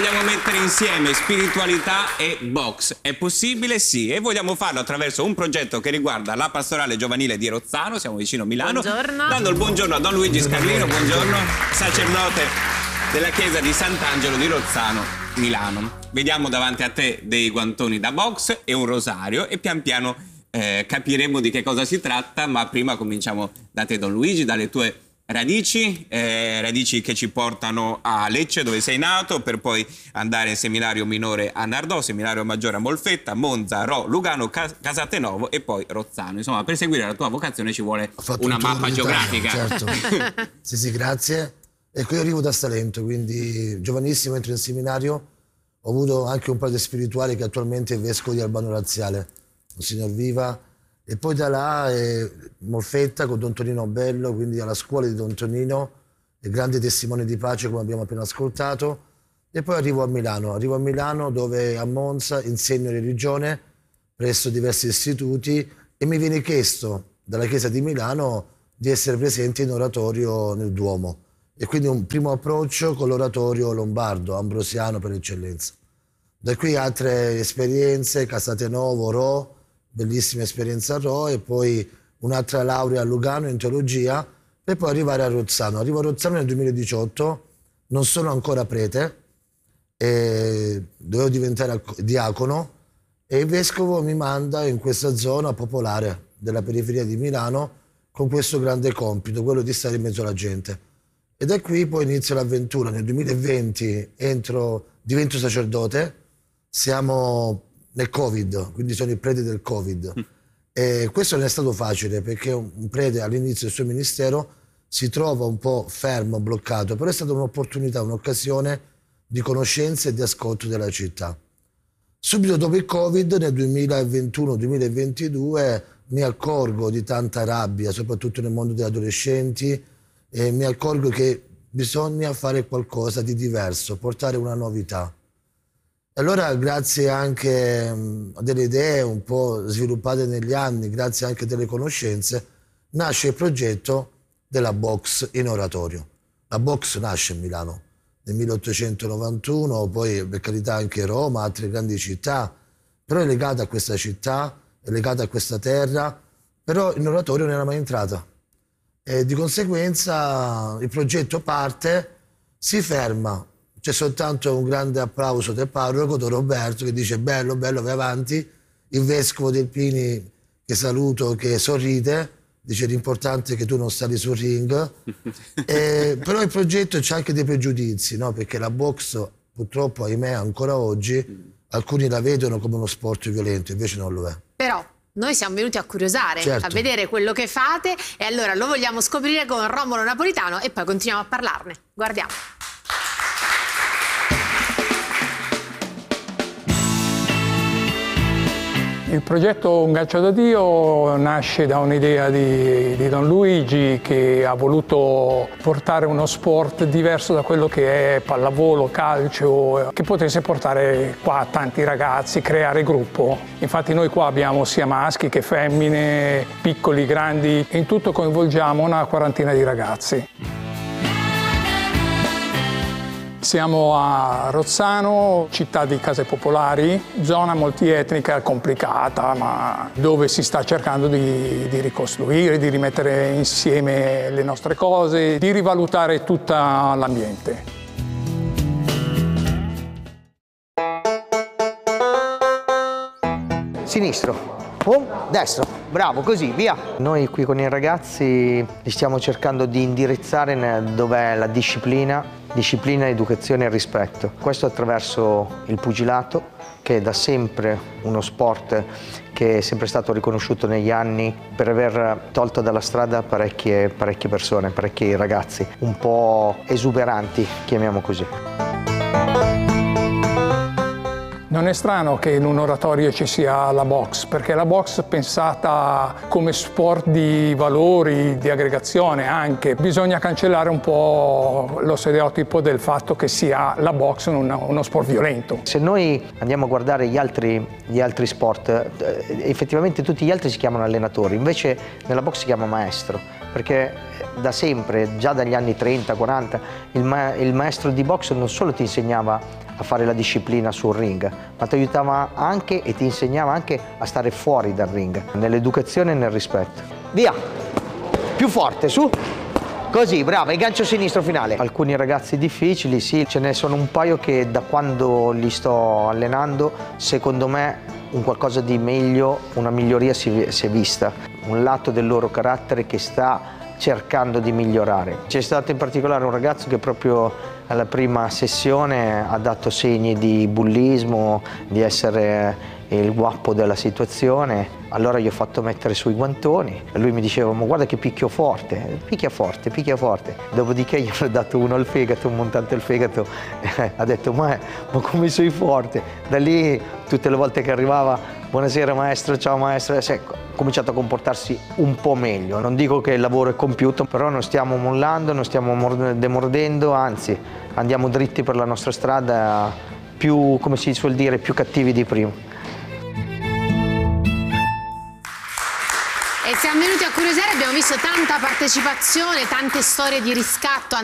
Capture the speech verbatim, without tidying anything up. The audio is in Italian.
Vogliamo mettere insieme spiritualità e box. È possibile? Sì. E vogliamo farlo attraverso un progetto che riguarda la pastorale giovanile di Rozzano, siamo vicino a Milano. Buongiorno. Dando il buongiorno a Don Luigi Scarlino, buongiorno, sacerdote della chiesa di Sant'Angelo di Rozzano, Milano. Vediamo davanti a te dei guantoni da box e un rosario e pian piano eh, capiremo di che cosa si tratta, ma prima cominciamo da te, Don Luigi, dalle tue radici, eh, radici che ci portano a Lecce, dove sei nato, per poi andare in seminario minore a Nardò, seminario maggiore a Molfetta, Monza, Rho, Lugano, Cas Casatenovo e poi Rozzano. Insomma, per seguire la tua vocazione ci vuole una un mappa geografica. Certo. Sì, sì, grazie. Ecco, io arrivo da Salento, quindi giovanissimo entro in seminario. Ho avuto anche un padre spirituale che attualmente è vescovo di Albano Laziale, un signor Viva. E poi da là eh, Molfetta con Don Tonino Bello, quindi alla scuola di Don Tonino, il grande testimone di pace come abbiamo appena ascoltato. E poi arrivo a Milano, arrivo a Milano dove a Monza insegno religione presso diversi istituti e mi viene chiesto dalla Chiesa di Milano di essere presente in oratorio nel Duomo. E quindi un primo approccio con l'oratorio lombardo, ambrosiano per eccellenza. Da qui altre esperienze, Casatenovo, Rho, bellissima esperienza a Rho, e poi un'altra laurea a Lugano in teologia, per poi arrivare a Rozzano. Arrivo a Rozzano nel duemiladiciotto, non sono ancora prete, e dovevo diventare diacono, e il vescovo mi manda in questa zona popolare della periferia di Milano con questo grande compito, quello di stare in mezzo alla gente. E da qui poi inizio l'avventura. Nel duemilaventi entro, divento sacerdote, siamo nel Covid, quindi sono il prete del Covid. Mm. E questo non è stato facile perché un prete all'inizio del suo ministero si trova un po' fermo, bloccato, però è stata un'opportunità, un'occasione di conoscenza e di ascolto della città. Subito dopo il Covid, nel duemilaventuno duemilaventidue, mi accorgo di tanta rabbia, soprattutto nel mondo degli adolescenti, e mi accorgo che bisogna fare qualcosa di diverso, portare una novità. Allora, grazie anche a delle idee un po' sviluppate negli anni, grazie anche a delle conoscenze, nasce il progetto della box in oratorio. La box nasce a Milano nel milleottocentonovantuno, poi per carità anche Roma, altre grandi città, però è legata a questa città, è legata a questa terra, però in oratorio non era mai entrata. E di conseguenza il progetto parte, si ferma. C'è soltanto un grande applauso del parroco, Don Roberto, che dice bello, bello, vai avanti. Il vescovo del Pini, che saluto, che sorride, dice l'importante è che tu non sali sul ring. E, però il progetto c'ha anche dei pregiudizi, no? Perché la box purtroppo, ahimè, ancora oggi, alcuni la vedono come uno sport violento, invece non lo è. Però noi siamo venuti a curiosare, certo, a vedere quello che fate, e allora lo vogliamo scoprire con Romolo Napolitano e poi continuiamo a parlarne. Guardiamo. Il progetto Un Calcio da Dio nasce da un'idea di, di Don Luigi, che ha voluto portare uno sport diverso da quello che è pallavolo, calcio, che potesse portare qua tanti ragazzi, creare gruppo. Infatti noi qua abbiamo sia maschi che femmine, piccoli, grandi, e in tutto coinvolgiamo una quarantina di ragazzi. Siamo a Rozzano, città di case popolari, zona multietnica complicata, ma dove si sta cercando di, di ricostruire, di rimettere insieme le nostre cose, di rivalutare tutto l'ambiente. Sinistro. Oh, destro, bravo, così, via. Noi qui con i ragazzi li stiamo cercando di indirizzare dov'è la disciplina, disciplina, educazione e rispetto. Questo attraverso il pugilato, che è da sempre uno sport che è sempre stato riconosciuto negli anni per aver tolto dalla strada parecchie, parecchie persone, parecchi ragazzi, un po' esuberanti, chiamiamo così. Non è strano che in un oratorio ci sia la box, perché la box è pensata come sport di valori, di aggregazione anche. Bisogna cancellare un po' lo stereotipo del fatto che sia la box uno, uno sport violento. Se noi andiamo a guardare gli altri, gli altri sport, effettivamente tutti gli altri si chiamano allenatori, invece nella box si chiama maestro, perché da sempre, già dagli anni trenta quaranta, il, ma il maestro di box non solo ti insegnava a fare la disciplina sul ring, ma ti aiutava anche e ti insegnava anche a stare fuori dal ring, nell'educazione e nel rispetto. Via! Più forte, su! Così, brava, il gancio sinistro finale. Alcuni ragazzi difficili, sì, ce ne sono un paio che da quando li sto allenando, secondo me un qualcosa di meglio, una miglioria si, si è vista. Un lato del loro carattere che sta cercando di migliorare. C'è stato in particolare un ragazzo che proprio alla prima sessione ha dato segni di bullismo, di essere il guappo della situazione. Allora gli ho fatto mettere sui guantoni e lui mi diceva: ma guarda che picchio forte, picchia forte, picchia forte. Dopodiché gli ho dato uno al fegato, un montante al fegato, eh, ha detto: ma, ma come sei forte? Da lì tutte le volte che arrivava: buonasera maestro, ciao maestro, ha cominciato a comportarsi un po' meglio. Non dico che il lavoro è compiuto, però non stiamo mollando, non stiamo demordendo, anzi andiamo dritti per la nostra strada, più, come si suol dire, più cattivi di prima. E siamo venuti a curiosare, abbiamo visto tanta partecipazione, tante storie di riscatto.